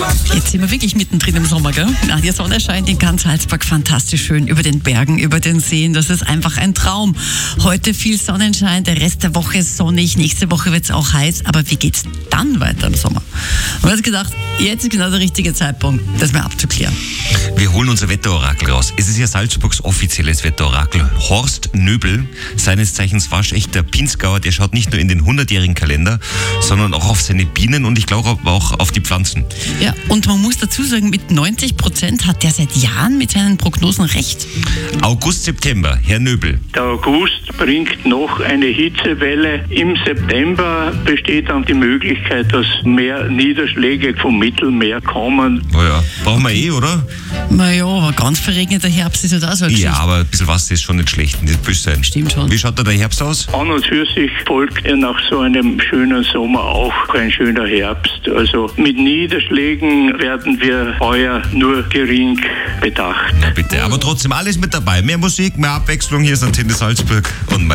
Jetzt sind wir wirklich mittendrin im Sommer, gell? Ja, die Sonne scheint in ganz Salzburg fantastisch schön über den Bergen, über den Seen. Das ist einfach ein Traum. Heute viel Sonnenschein, der Rest der Woche ist sonnig. Nächste Woche wird es auch heiß. Aber wie geht's dann weiter im Sommer? Und ich habe gedacht, jetzt ist genau der richtige Zeitpunkt, das mal abzuklären. Wir holen unser Wetterorakel raus. Es ist ja Salzburgs offizielles Wetterorakel. Horst Nöbel, seines Zeichens waschechter Pinzgauer, der schaut nicht nur in den 100-jährigen Kalender, sondern auch auf seine Bienen und ich glaube auch auf die Pflanzen. Ja, und man muss dazu sagen, mit 90% hat der seit Jahren mit seinen Prognosen recht. August, September, Herr Nöbel. Der August bringt noch eine Hitzewelle. Im September besteht dann die Möglichkeit, dass mehr Niederschläge vom Mittelmeer kommen. Oh ja, brauchen wir oder? Naja, aber ganz verregneter Herbst ist ja da so eine Ja, Geschichte. aber ein bisschen Wasser ist schon nicht schlecht, nicht böse sein. Stimmt schon. Wie schaut da der Herbst aus? An und für sich folgt nach so einem schönen Sommer auch ein schöner Herbst. Also mit Niederschlägen werden wir heuer nur gering bedacht. Bitte, aber trotzdem alles mit dabei. Mehr Musik, mehr Abwechslung. Hier ist Antenne Salzburg und